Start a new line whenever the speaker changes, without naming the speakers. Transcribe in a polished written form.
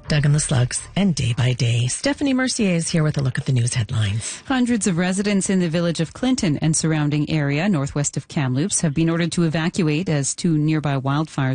Doug and the Slugs, and Day by Day. Stephanie Mercier is here with a look at the news headlines.
Hundreds of residents in the village of Clinton and surrounding area, northwest of Kamloops, have been ordered to evacuate as two nearby wildfires